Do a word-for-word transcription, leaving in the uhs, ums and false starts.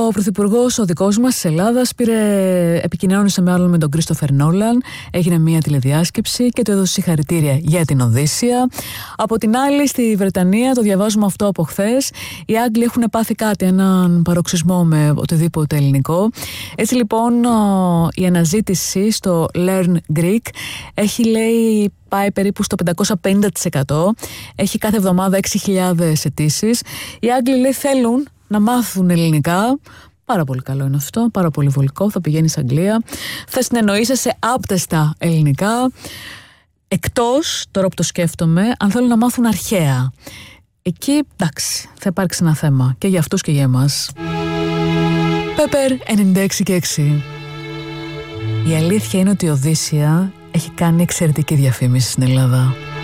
Ο πρωθυπουργός, ο δικός μας της Ελλάδας, πήρε, επικοινώνησε με άλλον με τον Κρίστοφερ Νόλαν, έγινε μια τηλεδιάσκεψη και του έδωσε συγχαρητήρια για την Οδύσσεια. Από την άλλη, στη Βρετανία, το διαβάζουμε αυτό από χθες, οι Άγγλοι έχουν πάθει κάτι, έναν παροξισμό με οτιδήποτε ελληνικό. Έτσι λοιπόν, η αναζήτηση στο Learn Greek έχει, λέει, πάει περίπου στο πεντακόσια πενήντα τοις εκατό. Έχει κάθε εβδομάδα έξι χιλιάδες αιτήσεις. Οι Άγγλοι, λέει, θέλουν να μάθουν ελληνικά. Πάρα πολύ καλό είναι αυτό, πάρα πολύ βολικό. Θα πηγαίνεις στην Αγγλία, θα συνεννοείσαι σε άπτεστα ελληνικά. Εκτός, τώρα που το σκέφτομαι, αν θέλουν να μάθουν αρχαία. Εκεί, εντάξει, θα υπάρξει ένα θέμα και για αυτούς και για εμάς. Πέπερ ενενήντα έξι και έξι. Η αλήθεια είναι ότι η Οδύσσεια έχει κάνει εξαιρετική διαφήμιση στην Ελλάδα.